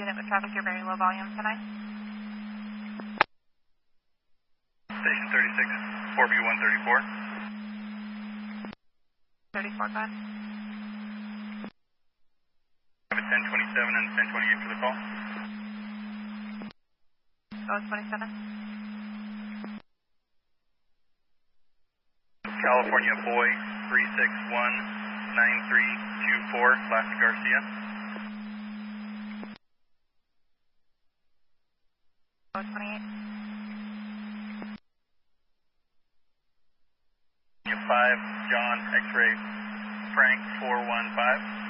unit with traffic, you're very low volume tonight. Station 36, 4B134. 34, go ahead. I have a 1027 and 1028 for the call. Go with 27. California Boy 3619324, Lassie Garcia. Go with 28. 5, John, X-ray, Frank 415.